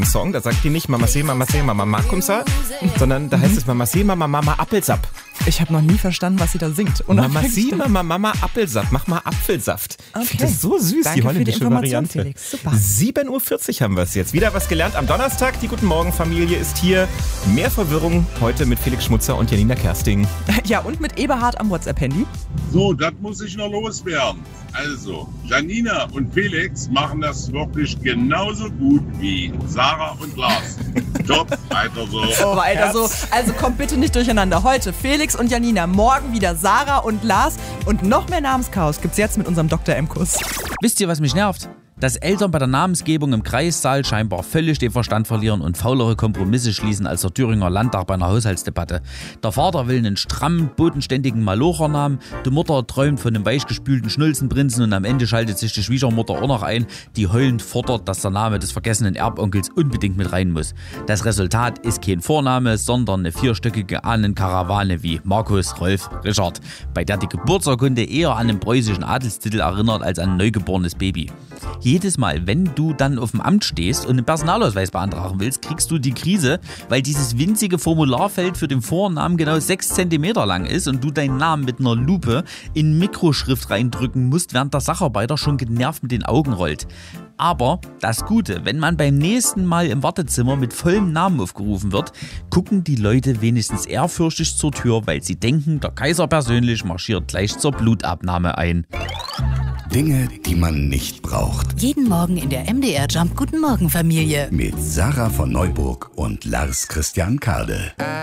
Song, da sagt die nicht Mama se, Mama kumsa, sondern da heißt es Mama se, Mama Appelsaft. Ich habe noch nie verstanden, was sie da singt. Mama se, Mama Appelsaft, mach mal Apfelsaft. Okay. Ich finde das so süß, Danke die holländische für die Information, Variante. Felix. Super. 7.40 Uhr haben wir es jetzt. Wieder was gelernt am Donnerstag. Die Guten Morgen Familie ist hier. Mehr Verwirrung heute mit Felix Schmutzer und Janina Kersting. Ja, und mit Eberhard am WhatsApp-Handy. So, das muss ich noch loswerden. Also, Janina und Felix machen das wirklich genauso gut wie Sarah und Lars. Top, weiter so. Oh, weiter so. Also kommt bitte nicht durcheinander. Heute Felix und Janina, morgen wieder Sarah und Lars. Und noch mehr Namenschaos gibt's jetzt mit unserem Dr. M-Kurs. Wisst ihr, was mich nervt? Dass Eltern bei der Namensgebung im Kreissaal scheinbar völlig den Verstand verlieren und faulere Kompromisse schließen als der Thüringer Landtag bei einer Haushaltsdebatte. Der Vater will einen strammen, bodenständigen Malochernamen, die Mutter träumt von einem weichgespülten Schnulzenprinzen und am Ende schaltet sich die Schwiegermutter auch noch ein, die heulend fordert, dass der Name des vergessenen Erbonkels unbedingt mit rein muss. Das Resultat ist kein Vorname, sondern eine vierstöckige Ahnenkarawane wie Markus, Rolf, Richard, bei der die Geburtsurkunde eher an einen preußischen Adelstitel erinnert als an ein neugeborenes Baby. Jedes Mal, wenn du dann auf dem Amt stehst und einen Personalausweis beantragen willst, kriegst du die Krise, weil dieses winzige Formularfeld für den Vornamen genau 6 cm lang ist und du deinen Namen mit einer Lupe in Mikroschrift reindrücken musst, während der Sacharbeiter schon genervt mit den Augen rollt. Aber das Gute, wenn man beim nächsten Mal im Wartezimmer mit vollem Namen aufgerufen wird, gucken die Leute wenigstens ehrfürchtig zur Tür, weil sie denken, der Kaiser persönlich marschiert gleich zur Blutabnahme ein. Dinge, die man nicht braucht. Jeden Morgen in der MDR Jump Guten Morgen Familie. Mit Sarah von Neuburg und Lars Christian Kade.